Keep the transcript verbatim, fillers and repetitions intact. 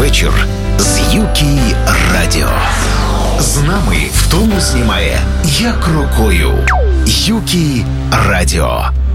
вечір з Юкі Радіо. З нами втому знімає як рукою. Юкі Радіо.